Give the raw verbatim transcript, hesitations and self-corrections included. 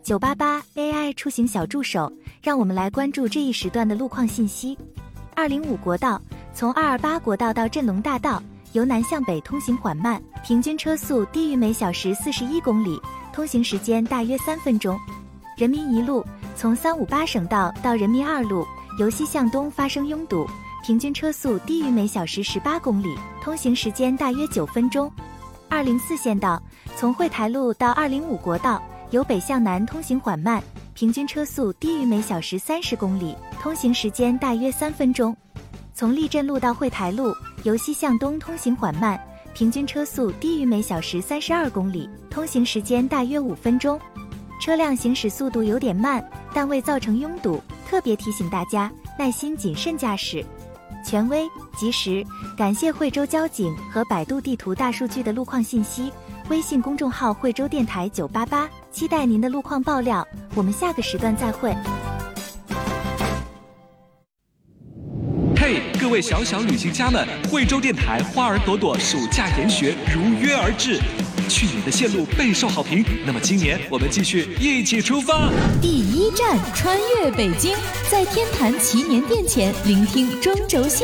九八八 A I 出行小助手，让我们来关注这一时段的路况信息。二零五国道，从二二八国道到镇龙大道，由南向北通行缓慢，平均车速低于每小时四十一公里，通行时间大约三分钟。人民一路，从三五八省道到人民二路，由西向东发生拥堵，平均车速低于每小时十八公里，通行时间大约九分钟。二零四线道，从惠台路到二零五国道，由北向南通行缓慢，平均车速低于每小时三十公里，通行时间大约三分钟。从立镇路到惠台路，由西向东通行缓慢，平均车速低于每小时三十二公里，通行时间大约五分钟。车辆行驶速度有点慢，但未造成拥堵，特别提醒大家耐心谨慎驾驶。权威及时，感谢惠州交警和百度地图大数据的路况信息。微信公众号惠州电台九八八，期待您的路况爆料。我们下个时段再会。 嘿，各位小小旅行家们，惠州电台花儿朵朵暑假研学如约而至。去年的线路备受好评，那么今年我们继续一起出发。 第一站，穿越北京，在天坛祈年殿前聆听中轴线。